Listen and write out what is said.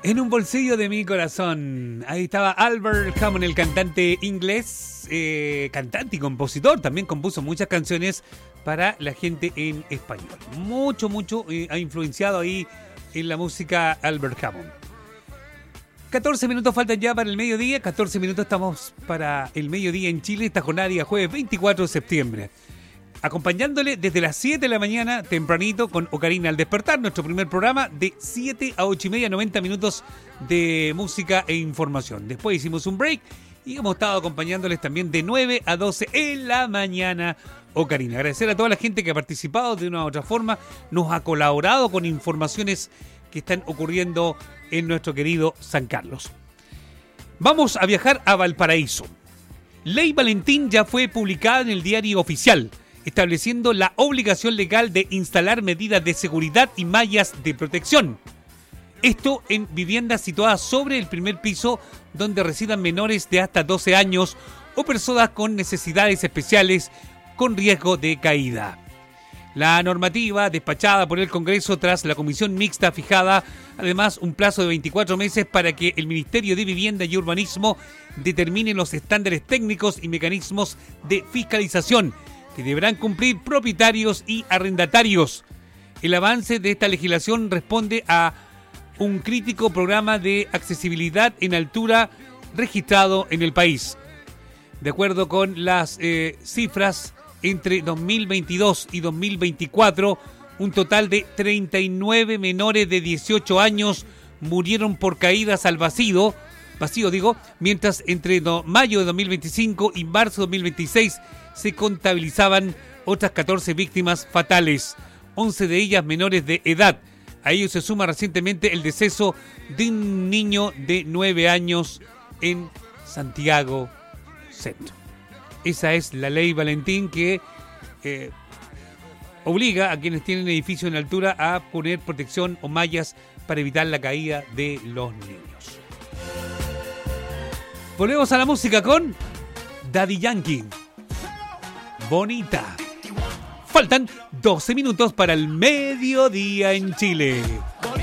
En un bolsillo de mi corazón. Ahí estaba Albert Hammond, el cantante inglés, cantante y compositor. También compuso muchas canciones para la gente en español. Mucho ha influenciado ahí en la música Albert Hammond. 14 minutos faltan ya para el mediodía. 14 minutos estamos para el mediodía en Chile. Esta jornada día jueves 24 de septiembre. Acompañándole desde las 7 de la mañana, tempranito, con Ocarina al despertar, nuestro primer programa de 7 a 8 y media, 90 minutos de música e información. Después hicimos un break y hemos estado acompañándoles también de 9 a 12 en la mañana, Ocarina. Agradecer a toda la gente que ha participado de una u otra forma, nos ha colaborado con informaciones que están ocurriendo en nuestro querido San Carlos. Vamos a viajar a Valparaíso. Ley Valentín ya fue publicada en el Diario Oficial, estableciendo la obligación legal de instalar medidas de seguridad y mallas de protección. Esto en viviendas situadas sobre el primer piso donde residan menores de hasta 12 años o personas con necesidades especiales con riesgo de caída. La normativa despachada por el Congreso tras la comisión mixta fijada además un plazo de 24 meses para que el Ministerio de Vivienda y Urbanismo determine los estándares técnicos y mecanismos de fiscalización que deberán cumplir propietarios y arrendatarios. El avance de esta legislación responde a un crítico programa de accesibilidad en altura registrado en el país. De acuerdo con las cifras, entre 2022 y 2024, un total de 39 menores de 18 años murieron por caídas al vacío, mientras entre mayo de 2025 y marzo de 2026 se contabilizaban otras 14 víctimas fatales, 11 de ellas menores de edad. A ello se suma recientemente el deceso de un niño de 9 años en Santiago Centro. Esa es la ley Valentín que obliga a quienes tienen edificios en altura a poner protección o mallas para evitar la caída de los niños. Volvemos a la música con Daddy Yankee. Bonita. Faltan 12 minutos para el mediodía en Chile.